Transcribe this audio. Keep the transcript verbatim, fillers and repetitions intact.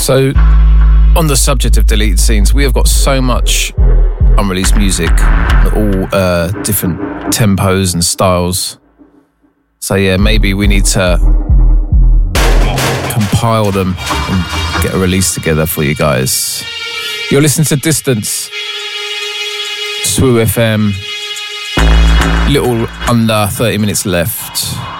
So, on the subject of deleted scenes, we have got so much unreleased music, all uh, different tempos and styles. So yeah, maybe we need to compile them and get a release together for you guys. You're listening to Distance, S W U F M, little under thirty minutes left.